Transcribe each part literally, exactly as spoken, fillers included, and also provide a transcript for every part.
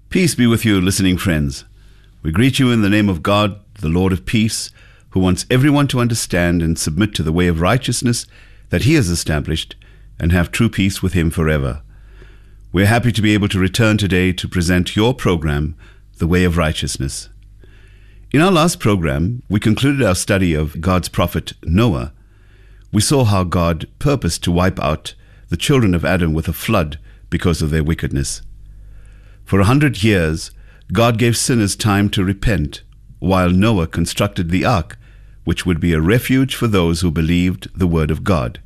Peace be with you, listening friends. We greet you in the name of God, the Lord of peace, who wants everyone to understand and submit to the way of righteousness that he has established and have true peace with him forever. We're happy to be able to return today to present your program, The Way of Righteousness. In our last program, we concluded our study of God's prophet Noah. We saw how God purposed to wipe out the children of Adam with a flood because of their wickedness. For a hundred years, God gave sinners time to repent, while Noah constructed the ark, which would be a refuge for those who believed the word of God.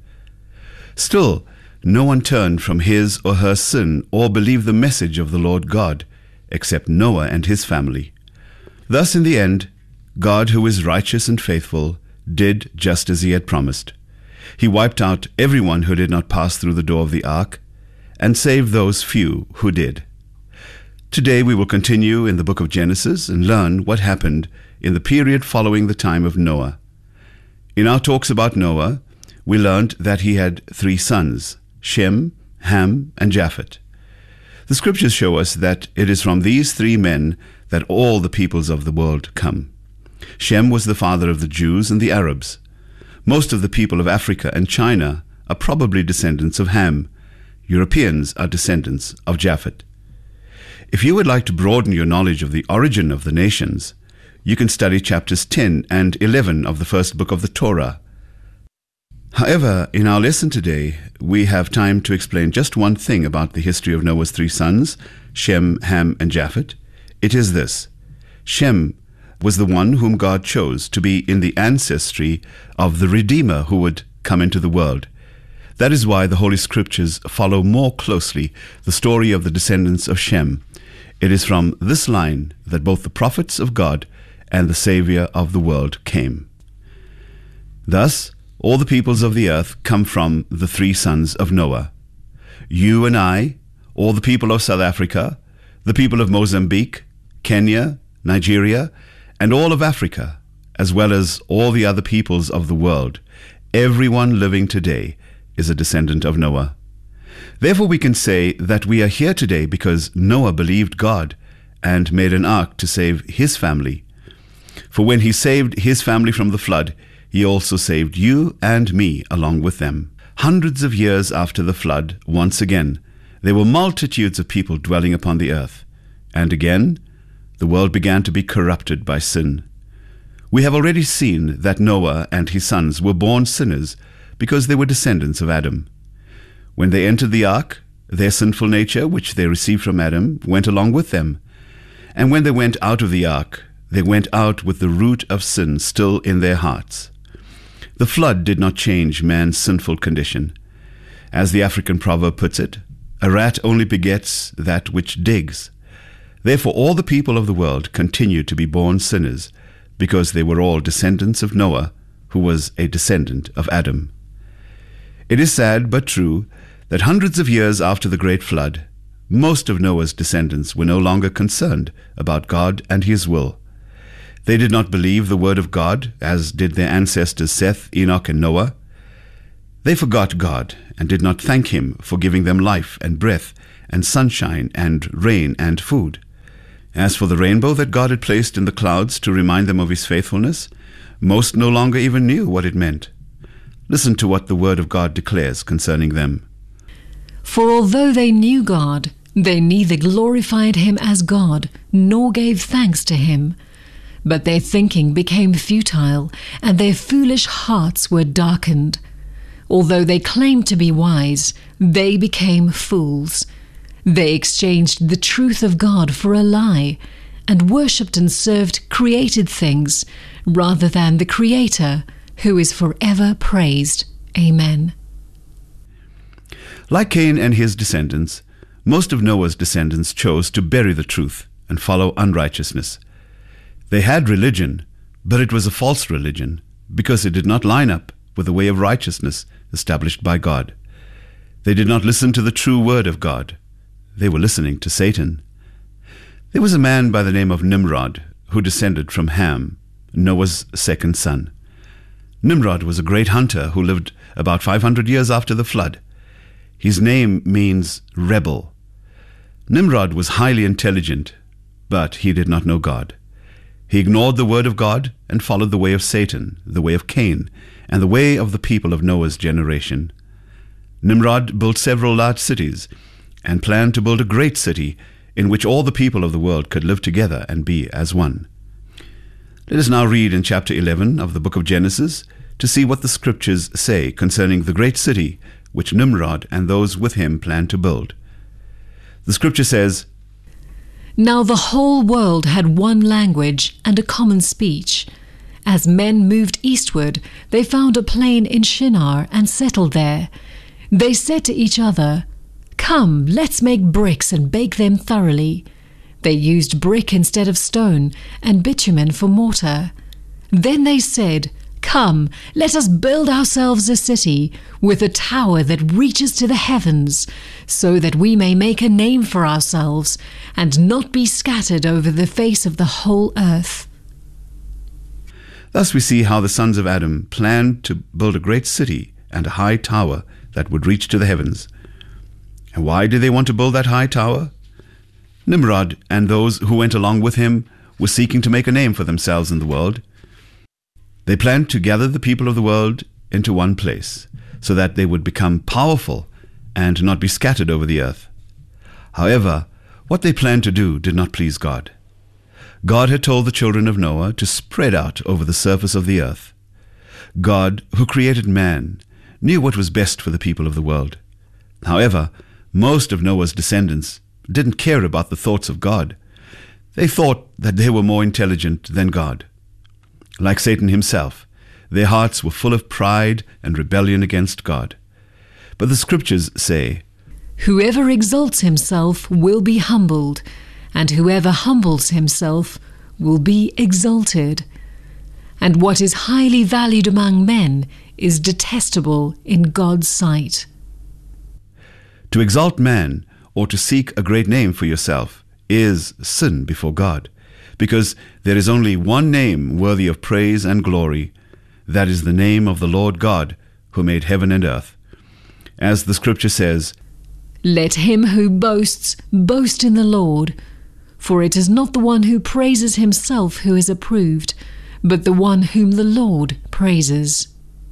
Still, no one turned from his or her sin or believed the message of the Lord God, except Noah and his family. Thus, in the end, God, who is righteous and faithful, did just as he had promised. He wiped out everyone who did not pass through the door of the ark, and saved those few who did. Today we will continue in the book of Genesis and learn what happened in the period following the time of Noah. In our talks about Noah, we learned that he had three sons, Shem, Ham, and Japheth. The scriptures show us that it is from these three men that all the peoples of the world come. Shem was the father of the Jews and the Arabs. Most of the people of Africa and China are probably descendants of Ham. Europeans are descendants of Japheth. If you would like to broaden your knowledge of the origin of the nations, you can study chapters ten and eleven of the first book of the Torah. However, in our lesson today, we have time to explain just one thing about the history of Noah's three sons, Shem, Ham, and Japheth. It is this: Shem was the one whom God chose to be in the ancestry of the Redeemer who would come into the world. That is why the Holy Scriptures follow more closely the story of the descendants of Shem. It is from this line that both the prophets of God and the Savior of the world came. Thus, all the peoples of the earth come from the three sons of Noah. You and I, all the people of South Africa, the people of Mozambique, Kenya, Nigeria, and all of Africa, as well as all the other peoples of the world, everyone living today is a descendant of Noah. Therefore we can say that we are here today because Noah believed God and made an ark to save his family. For when he saved his family from the flood, he also saved you and me along with them. Hundreds of years after the flood, once again, there were multitudes of people dwelling upon the earth. And again, the world began to be corrupted by sin. We have already seen that Noah and his sons were born sinners because they were descendants of Adam. When they entered the ark, their sinful nature, which they received from Adam, went along with them. And when they went out of the ark, they went out with the root of sin still in their hearts. The flood did not change man's sinful condition. As the African proverb puts it, a rat only begets that which digs. Therefore all the people of the world continued to be born sinners, because they were all descendants of Noah, who was a descendant of Adam. It is sad but true that hundreds of years after the great flood, most of Noah's descendants were no longer concerned about God and his will. They did not believe the word of God, as did their ancestors Seth, Enoch, and Noah. They forgot God and did not thank him for giving them life and breath and sunshine and rain and food. As for the rainbow that God had placed in the clouds to remind them of his faithfulness, most no longer even knew what it meant. Listen to what the word of God declares concerning them. For although they knew God, they neither glorified him as God, nor gave thanks to him. But their thinking became futile, and their foolish hearts were darkened. Although they claimed to be wise, they became fools. They exchanged the truth of God for a lie, and worshipped and served created things, rather than the Creator, who is forever praised. Amen. Like Cain and his descendants, most of Noah's descendants chose to bury the truth and follow unrighteousness. They had religion, but it was a false religion, because it did not line up with the way of righteousness established by God. They did not listen to the true word of God. They were listening to Satan. There was a man by the name of Nimrod who descended from Ham, Noah's second son. Nimrod was a great hunter who lived about five hundred years after the flood. His name means rebel. Nimrod was highly intelligent, but he did not know God. He ignored the word of God and followed the way of Satan, the way of Cain, and the way of the people of Noah's generation. Nimrod built several large cities and planned to build a great city in which all the people of the world could live together and be as one. Let us now read in chapter eleven of the book of Genesis to see what the scriptures say concerning the great city which Nimrod and those with him planned to build. The scripture says, Now the whole world had one language and a common speech. As men moved eastward, they found a plain in Shinar and settled there. They said to each other, Come, let's make bricks and bake them thoroughly. They used brick instead of stone and bitumen for mortar. Then they said, Come, let us build ourselves a city with a tower that reaches to the heavens, so that we may make a name for ourselves and not be scattered over the face of the whole earth. Thus we see how the sons of Adam planned to build a great city and a high tower that would reach to the heavens. And why did they want to build that high tower? Nimrod and those who went along with him were seeking to make a name for themselves in the world. They planned to gather the people of the world into one place, so that they would become powerful and not be scattered over the earth. However, what they planned to do did not please God. God had told the children of Noah to spread out over the surface of the earth. God, who created man, knew what was best for the people of the world. However, most of Noah's descendants didn't care about the thoughts of God. They thought that they were more intelligent than God. Like Satan himself, their hearts were full of pride and rebellion against God. But the scriptures say, Whoever exalts himself will be humbled, and whoever humbles himself will be exalted. And what is highly valued among men is detestable in God's sight. To exalt man or to seek a great name for yourself is sin before God, because there is only one name worthy of praise and glory. That is the name of the Lord God, who made heaven and earth. As the scripture says, Let him who boasts boast in the Lord, for it is not the one who praises himself who is approved, but the one whom the Lord praises.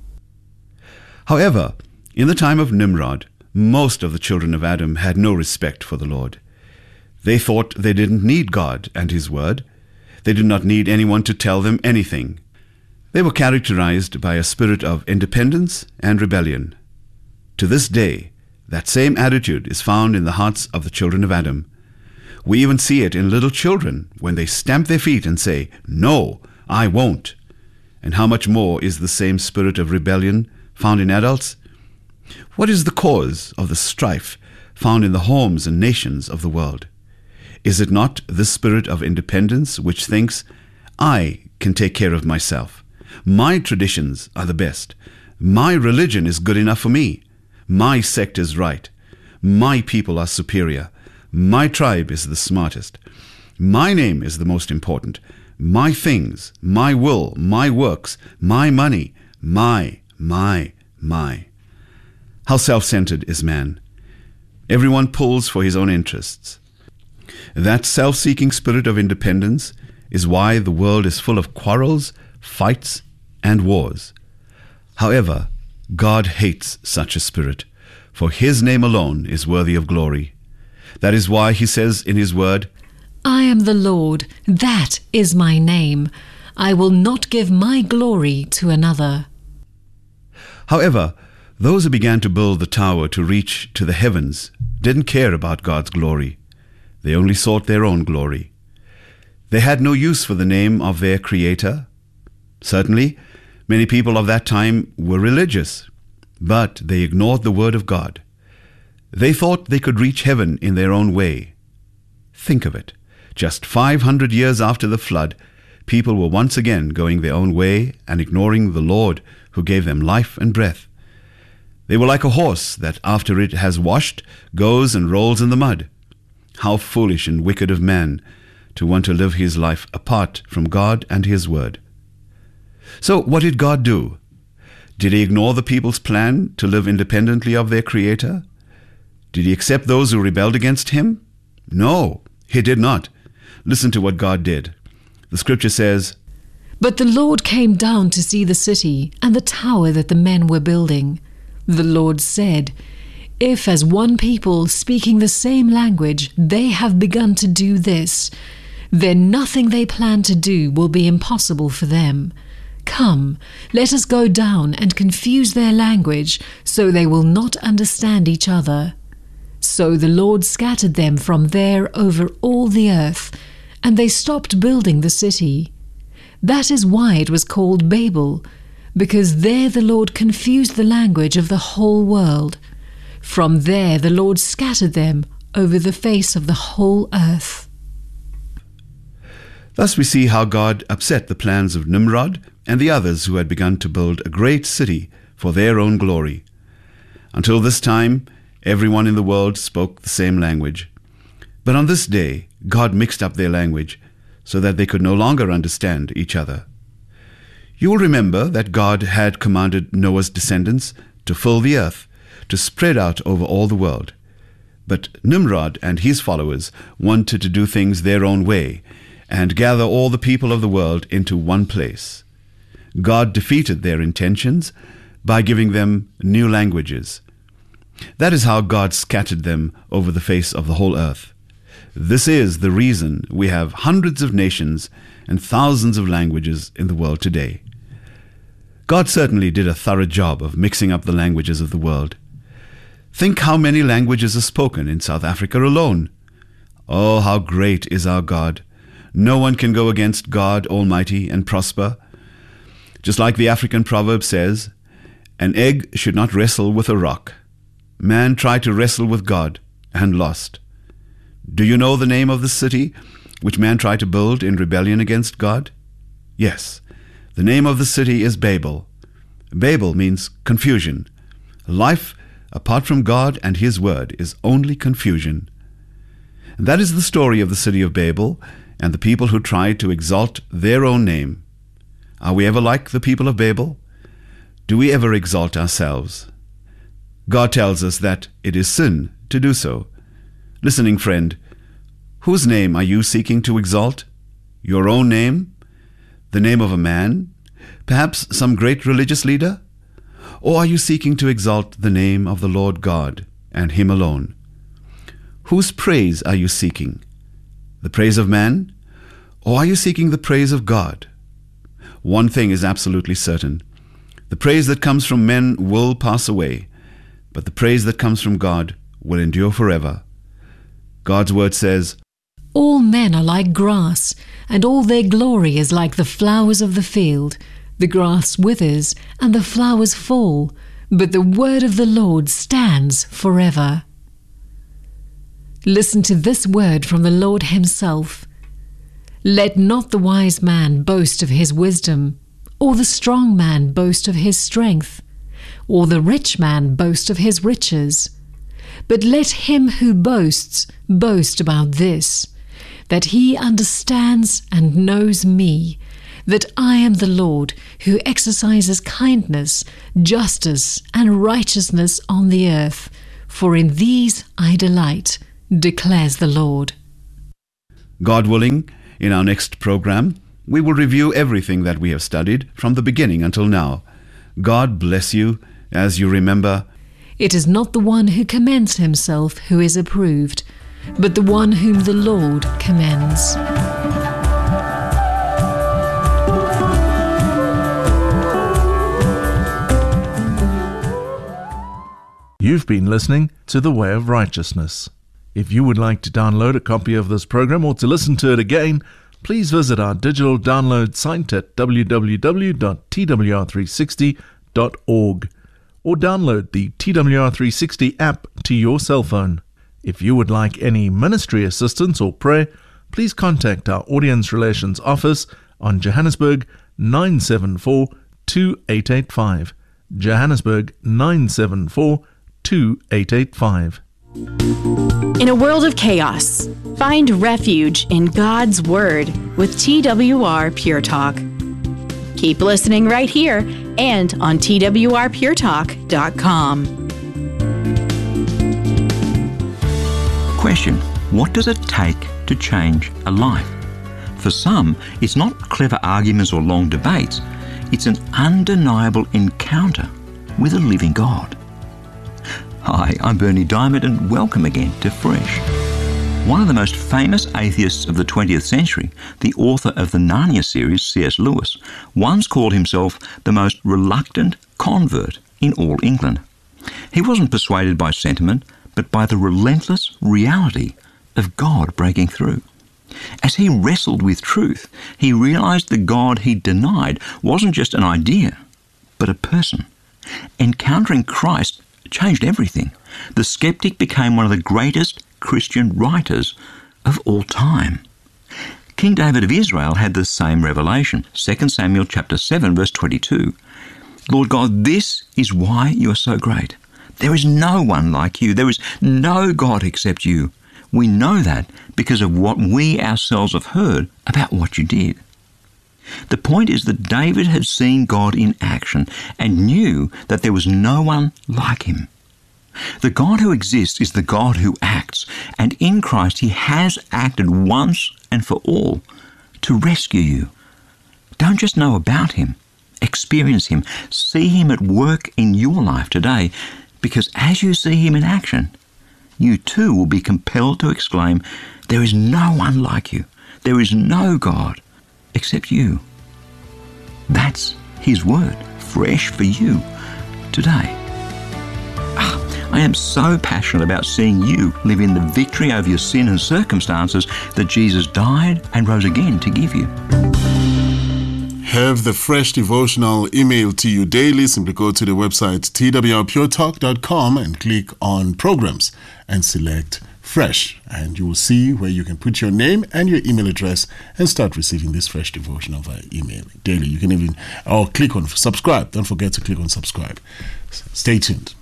However, in the time of Nimrod, most of the children of Adam had no respect for the Lord. They thought they didn't need God and his word. They did not need anyone to tell them anything. They were characterized by a spirit of independence and rebellion. To this day, that same attitude is found in the hearts of the children of Adam. We even see it in little children when they stamp their feet and say, "No, I won't." And how much more is the same spirit of rebellion found in adults? What is the cause of the strife found in the homes and nations of the world? Is it not the spirit of independence which thinks, I can take care of myself. My traditions are the best. My religion is good enough for me. My sect is right. My people are superior. My tribe is the smartest. My name is the most important. My things, my will, my works, my money, my, my, my. How self-centered is man. Everyone pulls for his own interests. That self-seeking spirit of independence is why the world is full of quarrels, fights, and wars. However, God hates such a spirit, for his name alone is worthy of glory. That is why he says in his word, I am the Lord, that is my name. I will not give my glory to another. However, those who began to build the tower to reach to the heavens didn't care about God's glory. They only sought their own glory. They had no use for the name of their Creator. Certainly, many people of that time were religious, but they ignored the word of God. They thought they could reach heaven in their own way. Think of it. Just five hundred years after the flood, people were once again going their own way and ignoring the Lord who gave them life and breath. They were like a horse that, after it has washed, goes and rolls in the mud. How foolish and wicked of man to want to live his life apart from God and his word. So what did God do? Did he ignore the people's plan to live independently of their Creator? Did he accept those who rebelled against him? No, he did not. Listen to what God did. The scripture says, "But the Lord came down to see the city and the tower that the men were building. The Lord said, if as one people speaking the same language they have begun to do this, then nothing they plan to do will be impossible for them. Come, let us go down and confuse their language, so they will not understand each other." So the Lord scattered them from there over all the earth, and they stopped building the city. That is why it was called Babel, because there the Lord confused the language of the whole world. From there the Lord scattered them over the face of the whole earth. Thus we see how God upset the plans of Nimrod and the others who had begun to build a great city for their own glory. Until this time, everyone in the world spoke the same language. But on this day, God mixed up their language so that they could no longer understand each other. You will remember that God had commanded Noah's descendants to fill the earth, to spread out over all the world. But Nimrod and his followers wanted to do things their own way and gather all the people of the world into one place. God defeated their intentions by giving them new languages. That is how God scattered them over the face of the whole earth. This is the reason we have hundreds of nations and thousands of languages in the world today. God certainly did a thorough job of mixing up the languages of the world. Think how many languages are spoken in South Africa alone. Oh, how great is our God! No one can go against God Almighty and prosper. Just like the African proverb says, an egg should not wrestle with a rock. Man tried to wrestle with God and lost. Do you know the name of the city which man tried to build in rebellion against God? Yes, the name of the city is Babel. Babel means confusion. Life apart from God and His Word is only confusion. And that is the story of the city of Babel and the people who tried to exalt their own name. Are we ever like the people of Babel? Do we ever exalt ourselves? God tells us that it is sin to do so. Listening friend, whose name are you seeking to exalt? Your own name? The name of a man? Perhaps some great religious leader? Or are you seeking to exalt the name of the Lord God and Him alone? Whose praise are you seeking? The praise of man? Or are you seeking the praise of God? One thing is absolutely certain. The praise that comes from men will pass away, but the praise that comes from God will endure forever. God's word says, "All men are like grass, and all their glory is like the flowers of the field. The grass withers, and the flowers fall, but the word of the Lord stands forever." Listen to this word from the Lord Himself. "Let not the wise man boast of his wisdom, or the strong man boast of his strength, or the rich man boast of his riches. But let him who boasts boast about this, that he understands and knows me, that I am the Lord who exercises kindness, justice, and righteousness on the earth, for in these I delight, declares the Lord." God willing, in our next program, we will review everything that we have studied from the beginning until now. God bless you as you remember, "It is not the one who commends himself who is approved, but the one whom the Lord commends." You've been listening to The Way of Righteousness. If you would like to download a copy of this program or to listen to it again, please visit our digital download site at w w w dot t w r three sixty dot org or download the T W R three sixty app to your cell phone. If you would like any ministry assistance or prayer, please contact our Audience Relations Office on Johannesburg nine seven four two eight eight five. Johannesburg nine seven four two eight eight five. In a world of chaos, find refuge in God's Word with T W R Pure Talk. Keep listening right here and on T W R pure talk dot com. Question: What does it take to change a life? For some, it's not clever arguments or long debates. It's an undeniable encounter with a living God. Hi, I'm Bernie Diamond, and welcome again to Fresh. One of the most famous atheists of the twentieth century, the author of the Narnia series, C S Lewis, once called himself the most reluctant convert in all England. He wasn't persuaded by sentiment, but by the relentless reality of God breaking through. As he wrestled with truth, he realized the God he denied wasn't just an idea, but a person. Encountering Christ changed everything. The skeptic became one of the greatest Christian writers of all time. King David of Israel had the same revelation. Second Samuel chapter seven, verse twenty-two. Lord God, this is why you are so great. There is no one like you. There is no God except you. We know that because of what we ourselves have heard about what you did. The point is that David had seen God in action and knew that there was no one like him. The God who exists is the God who acts, and in Christ he has acted once and for all to rescue you. Don't just know about him, experience him, see him at work in your life today, because as you see him in action, you too will be compelled to exclaim, there is no one like you, there is no God except you. That's his word, fresh for you today. Ah, I am so passionate about seeing you live in the victory over your sin and circumstances that Jesus died and rose again to give you. Have the Fresh Devotional emailed to you daily. Simply go to the website t w r pure talk dot com and click on Programs and select Fresh, and you will see where you can put your name and your email address and start receiving this Fresh Devotional via email daily. You can even or click on subscribe. Don't forget to click on subscribe. Stay tuned.